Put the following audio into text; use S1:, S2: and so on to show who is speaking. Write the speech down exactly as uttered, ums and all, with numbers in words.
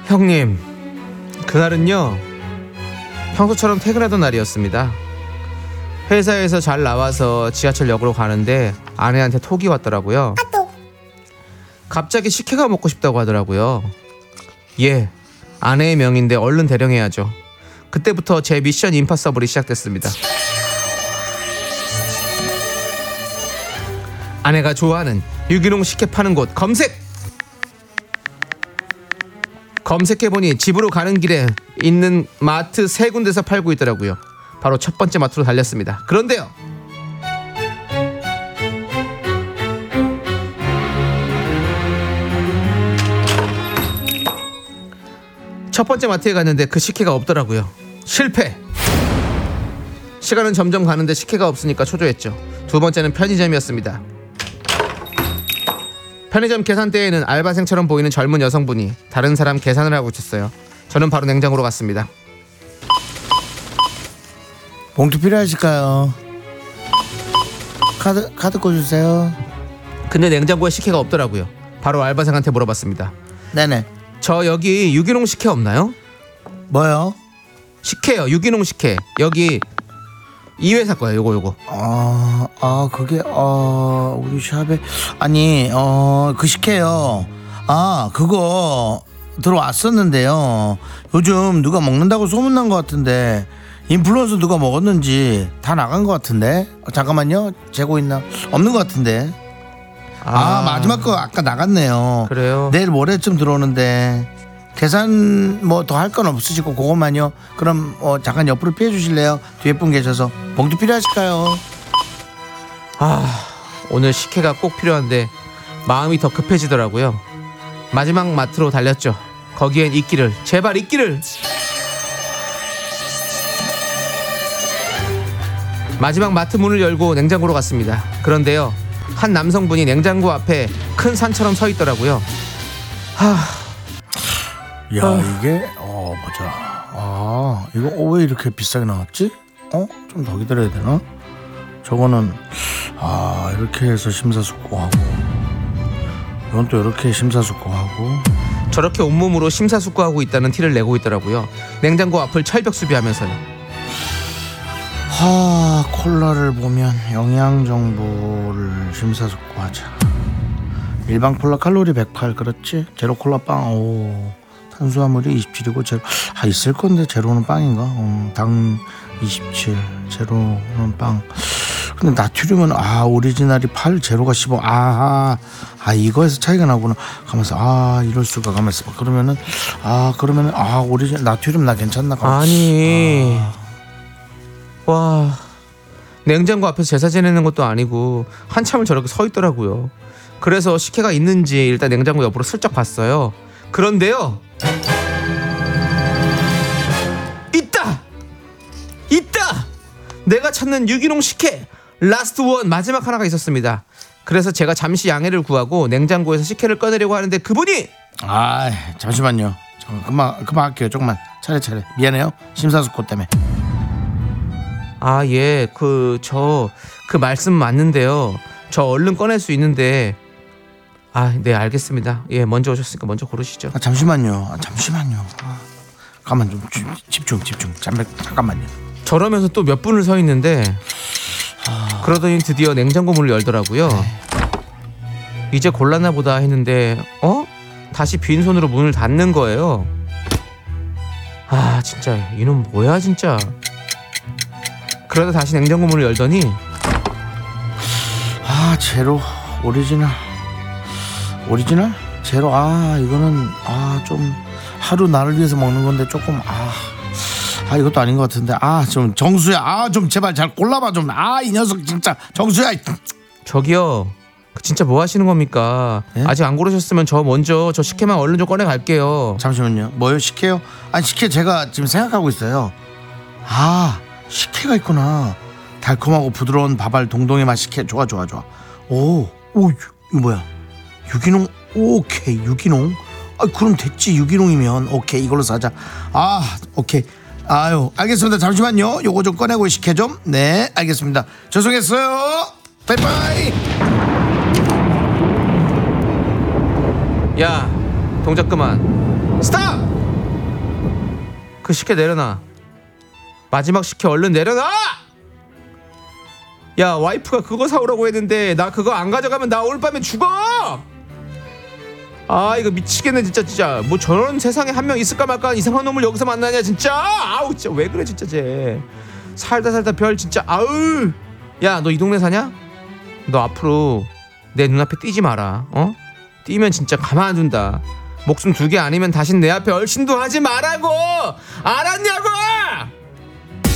S1: 형님, 그날은요 평소처럼 퇴근하던 날이었습니다. 회사에서 잘 나와서 지하철역으로 가는데 아내한테 톡이 왔더라고요. 갑자기 식혜가 먹고 싶다고 하더라고요. 예, 아내의 명인데 얼른 대령해야죠. 그때부터 제 미션 임파서블이 시작됐습니다. 아내가 좋아하는 유기농 식혜 파는 곳 검색! 검색해보니 집으로 가는 길에 있는 마트 세 군데서 팔고 있더라고요. 바로 첫 번째 마트로 달렸습니다. 그런데요, 첫 번째 마트에 갔는데 그 식혜가 없더라고요. 실패! 시간은 점점 가는데 식혜가 없으니까 초조했죠. 두 번째는 편의점이었습니다. 편의점 계산대에는 알바생처럼 보이는 젊은 여성분이 다른 사람 계산을 하고 있었어요. 저는 바로 냉장고로 갔습니다.
S2: 봉투 필요하실까요? 카드 카드 꽂으세요.
S1: 근데 냉장고에 식혜가 없더라고요. 바로 알바생한테 물어봤습니다.
S2: 네네.
S1: 저 여기 유기농 식혜 없나요?
S2: 뭐요?
S1: 식혜요, 유기농 식혜. 여기 이 회사 거예요. 요거 요거.
S2: 아, 아 그게 어 우리 샵에 아니 어 그 식혜요. 아 그거 들어왔었는데요. 요즘 누가 먹는다고 소문난 것 같은데 인플루언서 누가 먹었는지 다 나간 것 같은데. 어, 잠깐만요. 재고 있나? 없는 것 같은데. 아, 아 마지막 거 아까 나갔네요.
S1: 그래요?
S2: 내일 모레쯤 들어오는데 계산 뭐 더 할 건 없으시고 그것만요. 그럼 어, 잠깐 옆으로 피해 주실래요? 뒤에 분 계셔서. 봉투 필요하실까요?
S1: 아, 오늘 식혜가 꼭 필요한데 마음이 더 급해지더라고요. 마지막 마트로 달렸죠. 거기엔 있기를, 제발 있기를. 마지막 마트 문을 열고 냉장고로 갔습니다. 그런데요, 한 남성분이 냉장고 앞에 큰 산처럼 서 있더라고요. 하...
S2: 야
S1: 어.
S2: 이게 어 보자. 아 이거 어, 왜 이렇게 비싸게 나왔지? 어? 좀 더 기다려야 되나? 저거는 아 이렇게 해서 심사숙고하고 이건 또 이렇게 심사숙고하고
S1: 저렇게 온몸으로 심사숙고하고 있다는 티를 내고 있더라고요. 냉장고 앞을 철벽 수비하면서요.
S2: 하 콜라를 보면 영양 정보를 심사숙고하자. 일반 콜라 칼로리 백팔 그렇지? 제로 콜라 빵 오 탄수화물이 이십칠이고 제로 아 있을 건데 제로는 빵인가? 어, 당 이십칠 제로는 빵. 근데 나트륨은 아 오리지널이 팔 제로가 십오 아, 아 이거에서 차이가 나구나. 가면서 아 이럴 수가 가면서 그러면은 아 그러면은 아 오리지널 나트륨 나 괜찮나? 가면서.
S1: 아니
S2: 아.
S1: 와, 냉장고 앞에서 제사 지내는 것도 아니고 한참을 저렇게 서 있더라고요. 그래서 식혜가 있는지 일단 냉장고 옆으로 슬쩍 봤어요. 그런데요, 있다! 있다! 내가 찾는 유기농 식혜 라스트 원 마지막 하나가 있었습니다. 그래서 제가 잠시 양해를 구하고 냉장고에서 식혜를 꺼내려고 하는데 그분이
S2: 아 잠시만요. 잠깐 그만 그만 할게요. 조금만 차례차례. 미안해요. 심사숙고 때문에.
S1: 아, 예, 그, 저, 그 말씀 맞는데요. 저 얼른 꺼낼 수 있는데, 아, 네, 알겠습니다. 예, 먼저 오셨으니까 먼저 고르시죠.
S2: 아, 잠시만요. 아, 잠시만요. 아, 가만 좀 주, 집중, 집중. 잠깐, 잠깐만요.
S1: 저러면서 또 몇 분을 서 있는데, 아... 그러더니 드디어 냉장고 문을 열더라고요. 네. 이제 골랐나 보다 했는데, 어? 다시 빈손으로 문을 닫는 거예요. 아, 진짜, 이놈 뭐야, 진짜. 그러다 다시 냉장고 문을 열더니
S2: 아 제로 오리지널 오리지널 제로 아 이거는 아 좀 하루 나를 위해서 먹는 건데 조금 아, 아 이것도 아닌 것 같은데 아 좀 정수야 아 좀 제발 잘 골라봐 좀 아 이 녀석 진짜 정수야.
S1: 저기요 진짜 뭐 하시는 겁니까? 예? 아직 안 고르셨으면 저 먼저 저 식혜만 얼른 좀 꺼내 갈게요.
S2: 잠시만요. 뭐요? 식혜요? 아니 식혜 제가 지금 생각하고 있어요. 아 식혜가 있구나. 달콤하고 부드러운 밥알 동동의 맛 식혜 좋아 좋아 좋아. 오, 오 이거 뭐야? 유기농 오케이 유기농. 아 그럼 됐지 유기농이면 오케이 이걸로 사자. 아 오케이 아유 알겠습니다. 잠시만요. 요거 좀 꺼내고 식혜 좀. 네 알겠습니다. 죄송했어요. 바이바이.
S1: 야 동작 그만. 스탑. 그 식혜 내려놔. 마지막 식혜 얼른 내려놔. 야, 와이프가 그거 사오라고 했는데 나 그거 안 가져가면 나 오늘 밤에 죽어. 아, 이거 미치겠네 진짜. 진짜 뭐 저런 세상에 한 명 있을까 말까 이상한 놈을 여기서 만나냐 진짜. 아우 진짜 왜 그래 진짜. 쟤 살다 살다 별 진짜. 아우. 야, 너 이 동네 사냐? 너 앞으로 내 눈앞에 띄지 마라. 어? 띄면 진짜 가만 안 둔다. 목숨 두 개 아니면 다신 내 앞에 얼씬도 하지 말라고. 알았냐고.